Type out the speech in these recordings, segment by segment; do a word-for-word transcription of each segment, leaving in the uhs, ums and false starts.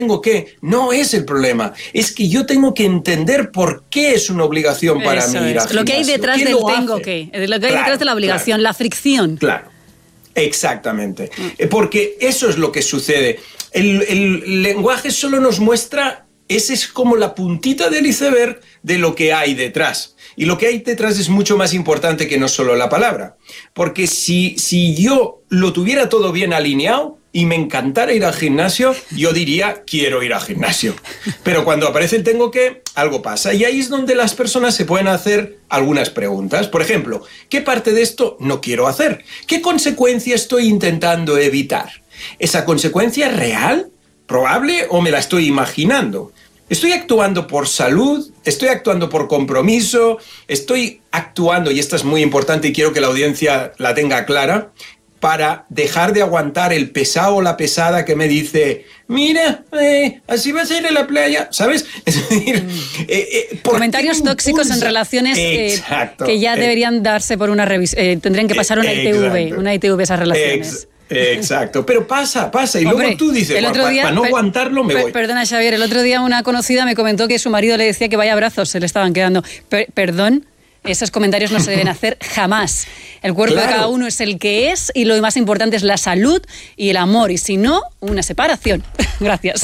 tengo que, no es el problema. Es que yo tengo que entender por qué es una obligación para Eso mí ir es. al gimnasio. Lo que hay detrás del tengo hace? que, lo que hay claro, detrás de la obligación, claro, la fricción. Claro, exactamente. Mm. Porque eso es lo que sucede. El, el lenguaje solo nos muestra, ese es como la puntita del iceberg de lo que hay detrás. Y lo que hay detrás es mucho más importante que no solo la palabra. Porque si, si yo lo tuviera todo bien alineado y me encantara ir al gimnasio, yo diría, quiero ir al gimnasio. Pero cuando aparece el tengo que, algo pasa. Y ahí es donde las personas se pueden hacer algunas preguntas. Por ejemplo, ¿qué parte de esto no quiero hacer? ¿Qué consecuencia estoy intentando evitar? ¿Esa consecuencia es real, probable o me la estoy imaginando? ¿Estoy actuando por salud? ¿Estoy actuando por compromiso? ¿Estoy actuando, y esta es muy importante y quiero que la audiencia la tenga clara, para dejar de aguantar el pesado o la pesada que me dice, mira, eh, así vas a ir a la playa, ¿sabes? Es decir, mm. eh, eh, comentarios tóxicos en relaciones eh, que ya deberían darse por una revisión, eh, tendrían que pasar una I T V, Exacto. una I T V esas relaciones. Ex Exacto, pero pasa, pasa. Y Hombre, luego tú dices, para pa, no aguantarlo me per, voy. Perdona, Xavier, el otro día una conocida me comentó que su marido le decía que vaya brazos se le estaban quedando. Per, perdón, esos comentarios no se deben hacer jamás. El cuerpo claro. de cada uno es el que es y lo más importante es la salud y el amor. Y si no, una separación. Gracias.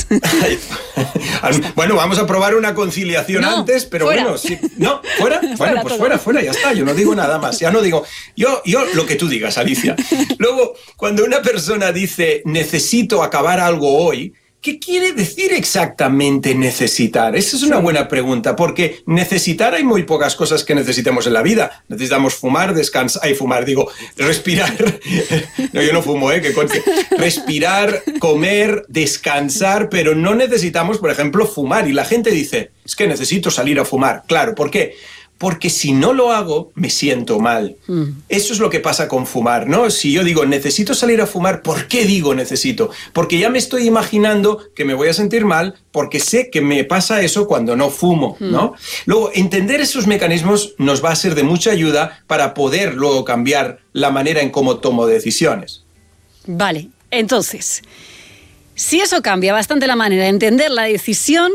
Bueno, vamos a probar una conciliación no, antes, pero fuera. bueno, sí. ¿No? ¿Fuera? Bueno, fuera pues todo. fuera, fuera, ya está. Yo no digo nada más. Ya no digo. Yo, yo lo que tú digas, Alicia. Luego, cuando una persona dice necesito acabar algo hoy, ¿qué quiere decir exactamente necesitar? Esa es una buena pregunta, porque necesitar hay muy pocas cosas que necesitemos en la vida. Necesitamos fumar, descansar, ay, fumar, digo, respirar. No, yo no fumo, ¿eh? Que conste. Respirar, comer, descansar, pero no necesitamos, por ejemplo, fumar. Y la gente dice, es que necesito salir a fumar. Claro, ¿por qué? Porque si no lo hago, me siento mal. Mm. Eso es lo que pasa con fumar, ¿no? Si yo digo, necesito salir a fumar, ¿por qué digo necesito? Porque ya me estoy imaginando que me voy a sentir mal porque sé que me pasa eso cuando no fumo, ¿no? Mm. Luego, entender esos mecanismos nos va a ser de mucha ayuda para poder luego cambiar la manera en cómo tomo decisiones. Vale, entonces, si eso cambia bastante la manera de entender la decisión,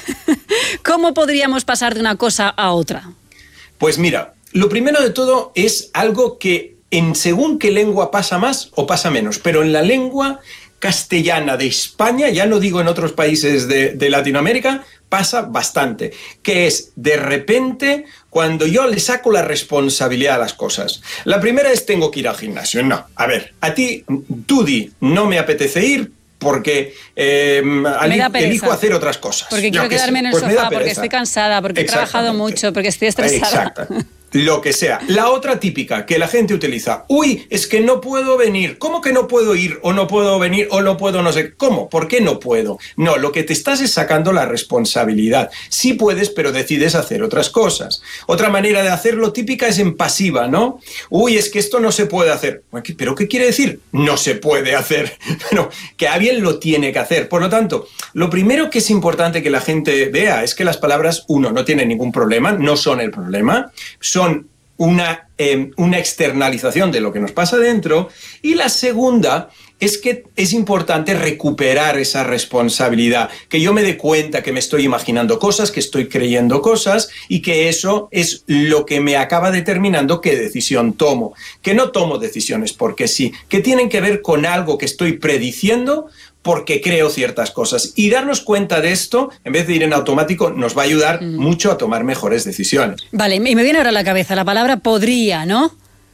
¿cómo podríamos pasar de una cosa a otra? Pues mira, lo primero de todo es algo que en según qué lengua pasa más o pasa menos, pero en la lengua castellana de España, ya no digo en otros países de, de Latinoamérica, pasa bastante, que es de repente cuando yo le saco la responsabilidad a las cosas. La primera es tengo que ir al gimnasio. No, a ver, a ti, tú di, no me apetece ir, porque eh, elijo hacer otras cosas. Porque quiero quedarme en el pues sofá, porque estoy cansada, porque he trabajado mucho, porque estoy estresada. Exacto. Lo que sea. La otra típica que la gente utiliza, uy, es que no puedo venir. ¿Cómo que no puedo ir? O no puedo venir, o no puedo no sé. ¿Cómo? ¿Por qué no puedo? No, lo que te estás es sacando la responsabilidad. Sí puedes, pero decides hacer otras cosas. Otra manera de hacerlo típica es en pasiva, ¿no? Uy, es que esto no se puede hacer. ¿Pero qué quiere decir? No se puede hacer. Bueno, que alguien lo tiene que hacer. Por lo tanto, lo primero que es importante que la gente vea es que las palabras, uno, no tienen ningún problema, no son el problema, son Una, eh, una externalización de lo que nos pasa dentro, y la segunda es que es importante recuperar esa responsabilidad, que yo me dé cuenta que me estoy imaginando cosas, que estoy creyendo cosas y que eso es lo que me acaba determinando qué decisión tomo, que no tomo decisiones porque sí, que tienen que ver con algo que estoy prediciendo porque creo ciertas cosas. Y darnos cuenta de esto, en vez de ir en automático, nos va a ayudar mm. mucho a tomar mejores decisiones. Vale, y me viene ahora a la cabeza la palabra podría, ¿no?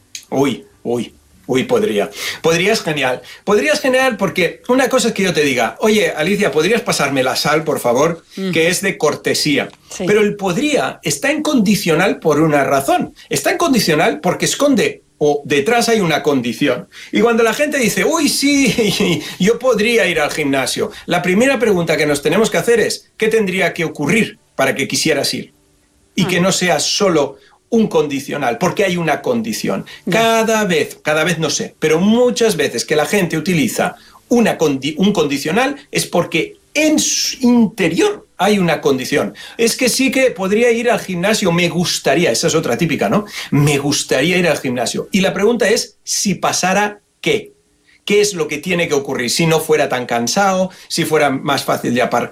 Uy, uy, uy, podría. Podría es genial. Podría es genial porque una cosa es que yo te diga, oye, Alicia, ¿podrías pasarme la sal, por favor? Mm. Que es de cortesía. Sí. Pero el podría está en condicional por una razón. Está en condicional porque esconde o detrás hay una condición. Y cuando la gente dice, uy, sí, yo podría ir al gimnasio, la primera pregunta que nos tenemos que hacer es, ¿qué tendría que ocurrir para que quisieras ir? Y ah. que no sea solo un condicional, porque hay una condición. Cada vez, cada vez no sé, pero muchas veces que la gente utiliza una condi- un condicional es porque en su interior hay una condición. Es que sí que podría ir al gimnasio, me gustaría, esa es otra típica, ¿no? Me gustaría ir al gimnasio. Y la pregunta es, si pasara, ¿qué? qué es lo que tiene que ocurrir si no fuera tan cansado, si fuera más fácil de aparcar.